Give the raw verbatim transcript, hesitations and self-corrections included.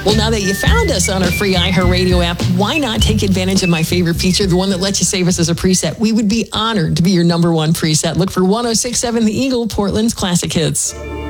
Well, now that you found us on our free iHeartRadio app, why not take advantage of my favorite feature, the one that lets you save us as a preset? We would be honored to be your number one preset. Look for one oh six point seven The Eagle, Portland's classic hits.